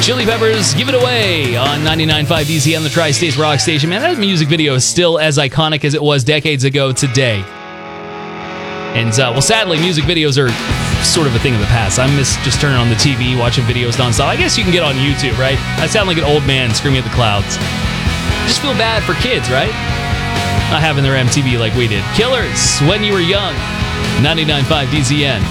Chili Peppers, Give It Away on 99.5 DZN, the Tri-States Rock Station. Man, that music video is still as iconic as it was decades ago today. And, well, sadly, music videos are sort of a thing of the past. I miss just turning on the TV, watching videos nonstop. I guess you can get on YouTube, right? I sound like an old man screaming at the clouds. Just feel bad for kids, right? Not having their MTV like we did. Killers, When You Were Young, 99.5 DZN.